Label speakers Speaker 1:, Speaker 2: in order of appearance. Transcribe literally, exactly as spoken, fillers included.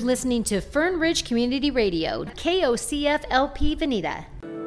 Speaker 1: listening to Fern Ridge Community Radio, K O C F L P Veneta.